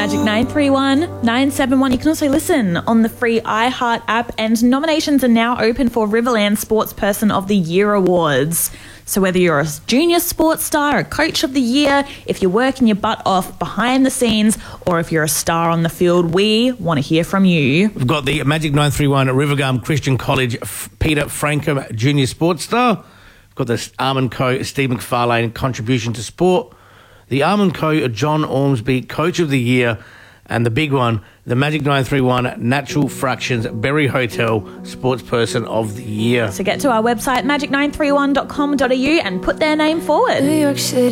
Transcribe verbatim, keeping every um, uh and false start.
Magic nine three one nine seven one. You can also listen on the free iHeart app, and nominations are now open for Riverland Sportsperson of the Year Awards. So whether you're a junior sports star, a coach of the year, if you're working your butt off behind the scenes, or if you're a star on the field, we want to hear from you. We've got the Magic nine three one at Rivergum Christian College, F- Peter Frankham, Junior Sports Star. We've got the Armand Co. Steve McFarlane, Contribution to Sport. The Armand Co. John Ormsby, Coach of the Year. And the big one, the Magic nine three one Natural Fractions Berry Hotel Sportsperson of the Year. So get to our website, magic nine three one dot com dot a u, and put their name forward. New York City.